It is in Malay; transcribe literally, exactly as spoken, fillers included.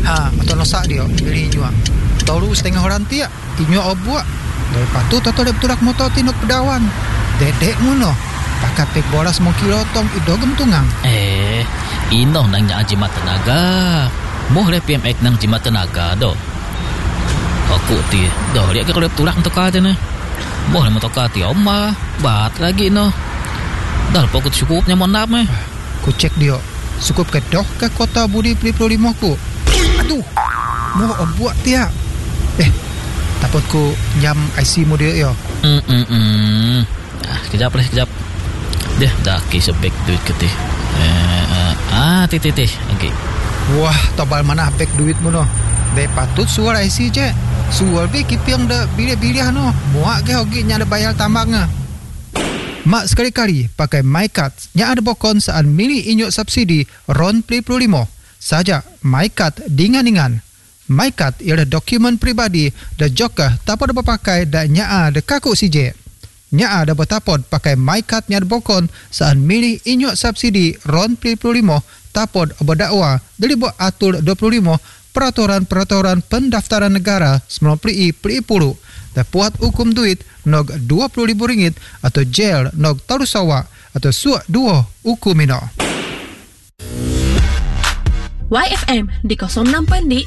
Ha, atau nosak dia beli inyo. Tahu setengah orang tiak inyo obuak. Dari patu toto lep turak motor tinuk pedawan. Dedek muno. Pakat pek boras mau kilotong ido gemtungang. Eh, ino nang nya jimat tenaga. Moh le P M X nang jimat tenaga do. Aku ti, do lihat ke kalau turak untuk aja nih. Moh le motor ti oma, bat lagi no. Dah pokok cukupnya mau nap meh. Ku cek dia. Cukup ke doh ke kota Budi Pri Pro lima ku. Aduh. Moh obuak tiak. Eh, takut ku jam I C model yo. Hmm hmm hmm. Ah, kejap leh, kejap. Deh, dah kisah back duit ke teh. Eh, uh, ah, teh teh teh. Okey. Wah, tobal mana back duit mu no. Be patut suara I C je. Suara be kipiang dah bilih-bilih no. Muak ke hogi nya ada bayar tambangnya. Mak sekali-kali pakai MyCard nya ada bokon saat milih inyo subsidi RON Pri Pro lima. Saja MyCard dingan-dingan. MyCard ialah dokumen pribadi dan juga tak dapat pakai dan nya ada kaku C J. Nya ada bertapod pakai MyCard nya ada bokon saat milih inyo subsidi RON Pri Pro lima tapod berdakwa dari buat atur dua puluh lima Peraturan-Peraturan Pendaftaran Negara sembilan puluh I per sepuluh dan puat hukum duit nog dua puluh ribu ringgit atau jail nog taru sawa atau suak dua hukum mino. Y F M di nol enam